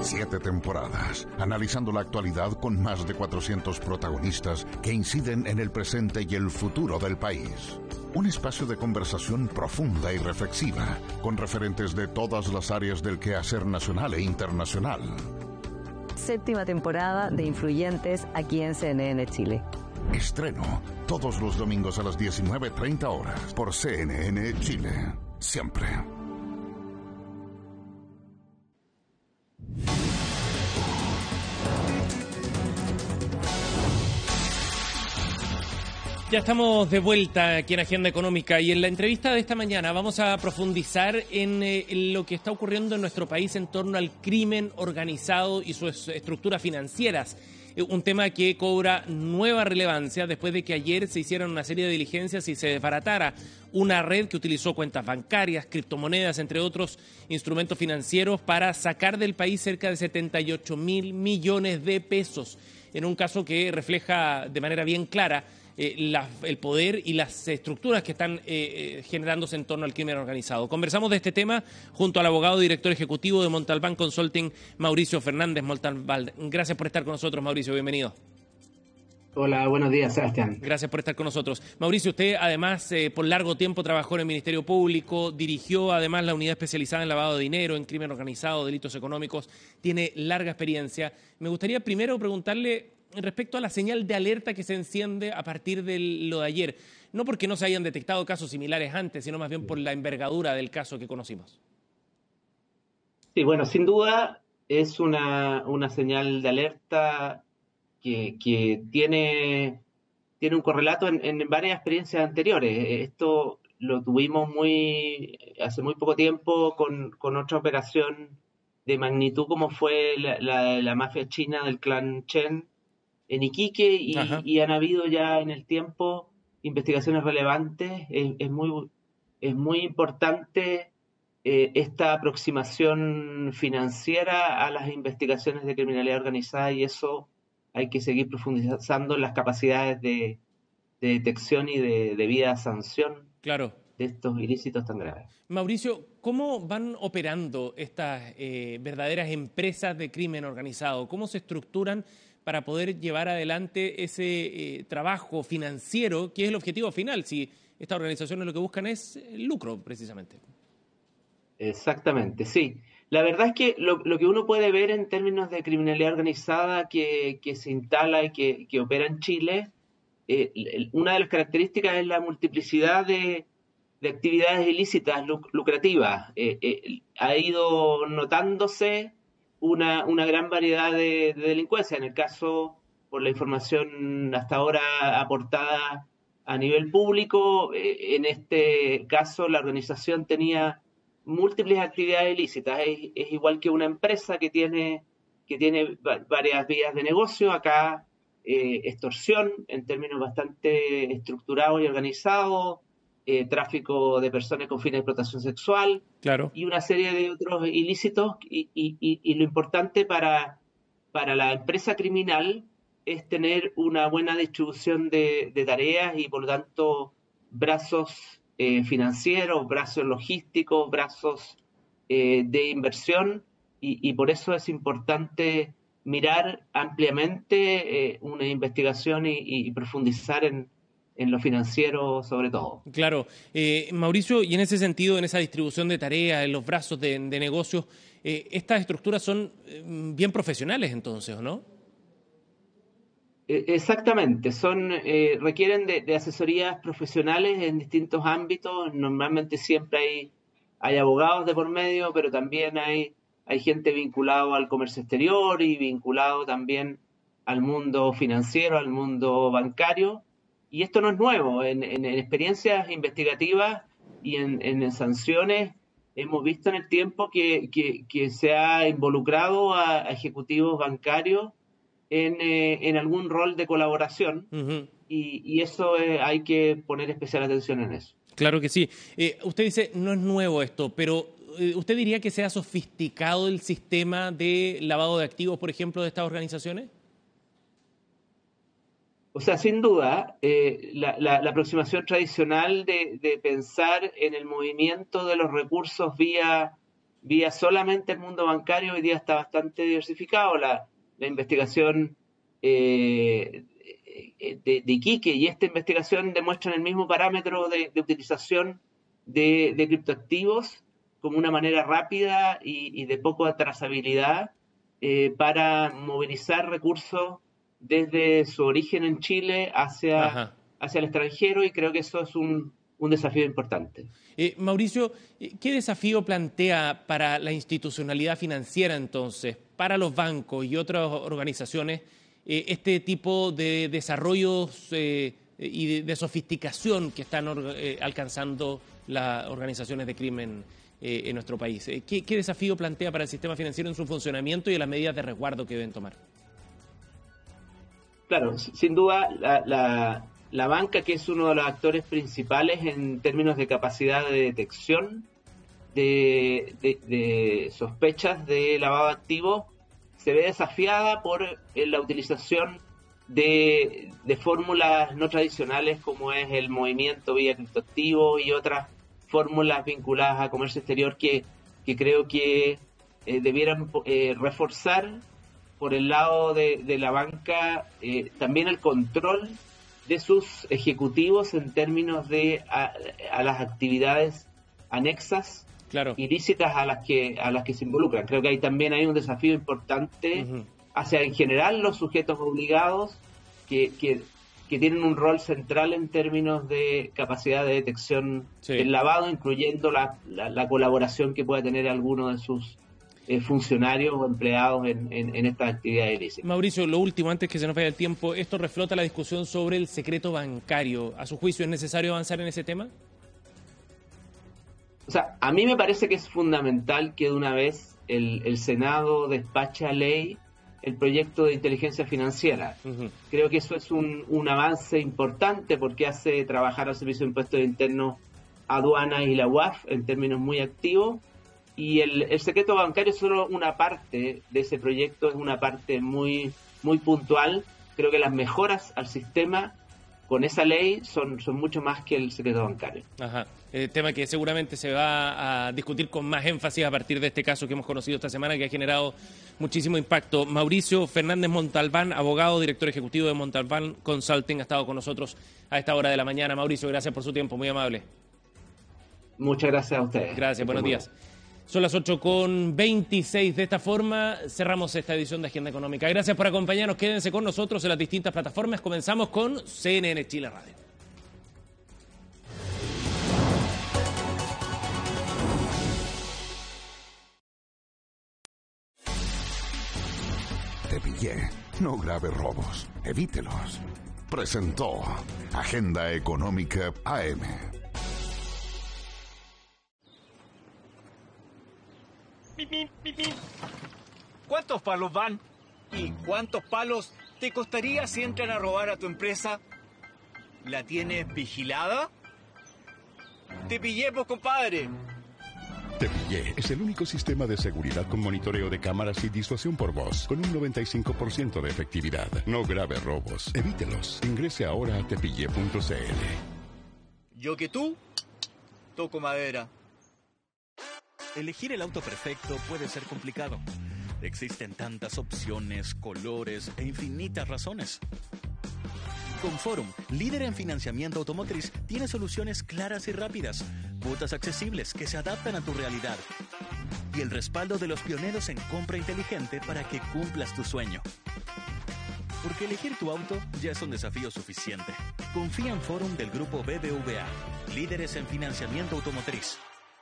7 temporadas, analizando la actualidad con más de 400 protagonistas que inciden en el presente y el futuro del país. Un espacio de conversación profunda y reflexiva, con referentes de todas las áreas del quehacer nacional e internacional. 7ª temporada de Influyentes aquí en CNN Chile. Estreno todos los domingos a las 19:30 horas por CNN Chile. Siempre. Ya estamos de vuelta aquí en Agenda Económica y en la entrevista de esta mañana vamos a profundizar en lo que está ocurriendo en nuestro país en torno al crimen organizado y sus estructuras financieras. Un tema que cobra nueva relevancia después de que ayer se hicieran una serie de diligencias y se desbaratara una red que utilizó cuentas bancarias, criptomonedas, entre otros instrumentos financieros para sacar del país cerca de 78.000 millones de pesos, en un caso que refleja de manera bien clara el poder y las estructuras que están generándose en torno al crimen organizado. Conversamos de este tema junto al abogado director ejecutivo de Montalbán Consulting, Mauricio Fernández Montalbán. Gracias por estar con nosotros, Mauricio, bienvenido. Hola, buenos días, Sebastián. Gracias por estar con nosotros. Mauricio, usted además por largo tiempo trabajó en el Ministerio Público, dirigió además la unidad especializada en lavado de dinero, en crimen organizado, delitos económicos, tiene larga experiencia. Me gustaría primero preguntarle respecto a la señal de alerta que se enciende a partir de lo de ayer. No porque no se hayan detectado casos similares antes, sino más bien por la envergadura del caso que conocimos. Sí, bueno, sin duda es una señal de alerta que tiene un correlato en varias experiencias anteriores. Esto lo tuvimos hace muy poco tiempo con otra operación de magnitud como fue la mafia china del clan Chen en Iquique y han habido ya en el tiempo investigaciones relevantes. Es muy importante esta aproximación financiera a las investigaciones de criminalidad organizada y eso hay que seguir profundizando en las capacidades de detección y de debida sanción de estos ilícitos tan graves. Mauricio, ¿cómo van operando estas verdaderas empresas de crimen organizado? ¿Cómo se estructuran para poder llevar adelante ese trabajo financiero, que es el objetivo final, si estas organizaciones lo que buscan es lucro, precisamente? Exactamente, sí. La verdad es que lo que uno puede ver en términos de criminalidad organizada que se instala y que opera en Chile, una de las características es la multiplicidad de actividades ilícitas lucrativas. Ha ido notándose una gran variedad de delincuencia. En el caso, por la información hasta ahora aportada a nivel público, en este caso la organización tenía múltiples actividades ilícitas. Es igual que una empresa que tiene varias vías de negocio. Acá extorsión en términos bastante estructurados y organizados, tráfico de personas con fines de explotación sexual, y una serie de otros ilícitos, y lo importante para la empresa criminal es tener una buena distribución de tareas y por lo tanto brazos financieros, brazos logísticos, brazos de inversión, y por eso es importante mirar ampliamente una investigación y profundizar en lo financiero sobre todo. Claro. Mauricio, y en ese sentido, en esa distribución de tareas, en los brazos de negocios, estas estructuras son bien profesionales entonces, ¿o no? Exactamente, requieren de asesorías profesionales en distintos ámbitos. Normalmente siempre hay abogados de por medio, pero también hay gente vinculada al comercio exterior y vinculado también al mundo financiero, al mundo bancario. Y esto no es nuevo. En experiencias investigativas y en sanciones hemos visto en el tiempo que se ha involucrado a ejecutivos bancarios en algún rol de colaboración, y eso hay que poner especial atención en eso. Claro que sí. Usted dice, no es nuevo esto, pero ¿usted diría que se ha sofisticado el sistema de lavado de activos, por ejemplo, de estas organizaciones? O sea, sin duda, la aproximación tradicional de pensar en el movimiento de los recursos vía vía solamente el mundo bancario, hoy día está bastante diversificado. La investigación de Iquique y esta investigación demuestran el mismo parámetro de utilización de criptoactivos como una manera rápida y de poca trazabilidad para movilizar recursos desde su origen en Chile hacia el extranjero, y creo que eso es un desafío importante. Mauricio, ¿qué desafío plantea para la institucionalidad financiera entonces, para los bancos y otras organizaciones, este tipo de desarrollos y de sofisticación que están alcanzando las organizaciones de crimen en nuestro país? ¿Qué desafío plantea para el sistema financiero en su funcionamiento y en las medidas de resguardo que deben tomar? Claro, sin duda la banca, que es uno de los actores principales en términos de capacidad de detección de sospechas de lavado de activos, se ve desafiada por la utilización de fórmulas no tradicionales como es el movimiento vía criptoactivo y otras fórmulas vinculadas a comercio exterior que creo que debieran reforzar por el lado de la banca también el control de sus ejecutivos en términos de a las actividades anexas, claro, ilícitas a las que se involucran. Creo que ahí también hay un desafío importante hacia en general los sujetos obligados que tienen un rol central en términos de capacidad de detección del lavado, incluyendo la colaboración que pueda tener alguno de sus funcionarios o empleados en estas actividades ilícitas. Mauricio, lo último, antes que se nos vaya el tiempo, esto reflota la discusión sobre el secreto bancario. ¿A su juicio es necesario avanzar en ese tema? O sea, a mí me parece que es fundamental que de una vez el Senado despache a ley el proyecto de inteligencia financiera. Creo que eso es un avance importante porque hace trabajar al Servicio de Impuestos Internos, Aduanas y la UAF en términos muy activos. Y el secreto bancario es solo una parte de ese proyecto, es una parte muy, muy puntual. Creo que las mejoras al sistema con esa ley son mucho más que el secreto bancario. Tema que seguramente se va a discutir con más énfasis a partir de este caso que hemos conocido esta semana, que ha generado muchísimo impacto. Mauricio Fernández Montalbán, abogado, director ejecutivo de Montalbán Consulting, ha estado con nosotros a esta hora de la mañana. Mauricio, gracias por su tiempo, muy amable. Muchas gracias a ustedes. Gracias, buenos días. Son las 8:26. De esta forma cerramos esta edición de Agenda Económica. Gracias por acompañarnos. Quédense con nosotros en las distintas plataformas. Comenzamos con CNN Chile Radio. Te pillé. No grave robos. Evítelos. Presentó Agenda Económica AM. ¿Cuántos palos van? ¿Y cuántos palos te costaría si entran a robar a tu empresa? ¿La tienes vigilada? ¡Te pillé, pues, compadre! Te Pillé es el único sistema de seguridad con monitoreo de cámaras y disuasión por voz, con un 95% de efectividad. No grave robos. Evítelos. Ingrese ahora a tepillé.cl. Yo que tú, toco madera. Elegir el auto perfecto puede ser complicado. Existen tantas opciones, colores e infinitas razones. Con Forum, líder en financiamiento automotriz, tiene soluciones claras y rápidas, cuotas accesibles que se adaptan a tu realidad y el respaldo de los pioneros en compra inteligente para que cumplas tu sueño. Porque elegir tu auto ya es un desafío suficiente. Confía en Forum del grupo BBVA, líderes en financiamiento automotriz.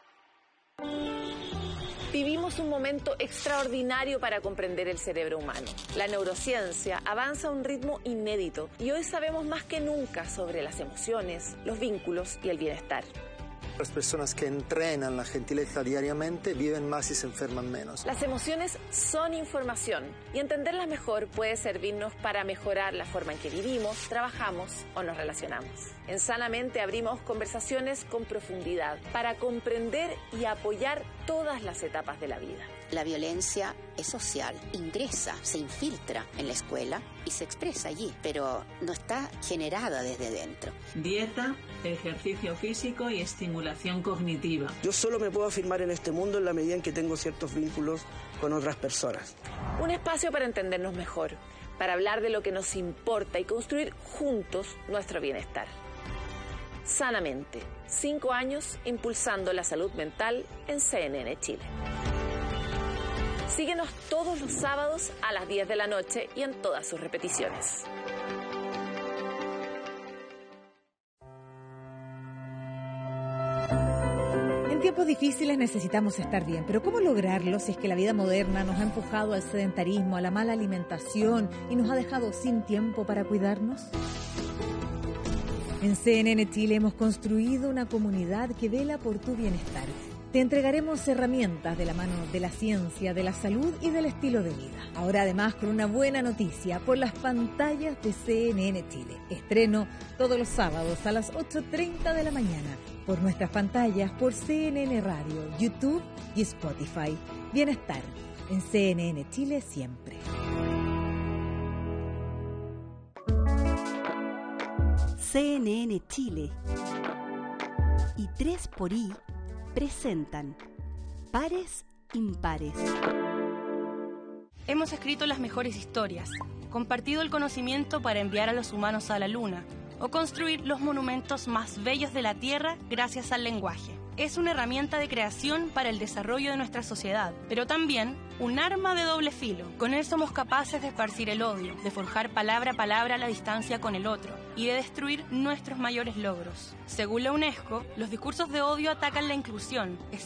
Vivimos un momento extraordinario para comprender el cerebro humano. La neurociencia avanza a un ritmo inédito y hoy sabemos más que nunca sobre las emociones, los vínculos y el bienestar. Las personas que entrenan la gentileza diariamente viven más y se enferman menos. Las emociones son información y entenderlas mejor puede servirnos para mejorar la forma en que vivimos, trabajamos o nos relacionamos. En Sanamente abrimos conversaciones con profundidad para comprender y apoyar todas las etapas de la vida. La violencia es social, ingresa, se infiltra en la escuela y se expresa allí, pero no está generada desde dentro. Dieta, ejercicio físico y estimulación cognitiva. Yo solo me puedo afirmar en este mundo en la medida en que tengo ciertos vínculos con otras personas. Un espacio para entendernos mejor, para hablar de lo que nos importa y construir juntos nuestro bienestar. Sanamente, 5 años impulsando la salud mental en CNN Chile. Síguenos todos los sábados a las 10 de la noche y en todas sus repeticiones. En tiempos difíciles necesitamos estar bien, pero ¿cómo lograrlo si es que la vida moderna nos ha empujado al sedentarismo, a la mala alimentación y nos ha dejado sin tiempo para cuidarnos? En CNN Chile hemos construido una comunidad que vela por tu bienestar. Te entregaremos herramientas de la mano de la ciencia, de la salud y del estilo de vida. Ahora además con una buena noticia por las pantallas de CNN Chile. Estreno todos los sábados a las 8:30 de la mañana por nuestras pantallas, por CNN Radio, YouTube y Spotify. Bienestar en CNN Chile siempre. CNN Chile y 3xI presentan Pares Impares. Hemos escrito las mejores historias, compartido el conocimiento para enviar a los humanos a la Luna o construir los monumentos más bellos de la Tierra gracias al lenguaje. Es una herramienta de creación para el desarrollo de nuestra sociedad, pero también un arma de doble filo. Con él somos capaces de esparcir el odio, de forjar palabra a palabra la distancia con el otro y de destruir nuestros mayores logros. Según la UNESCO, los discursos de odio atacan la inclusión,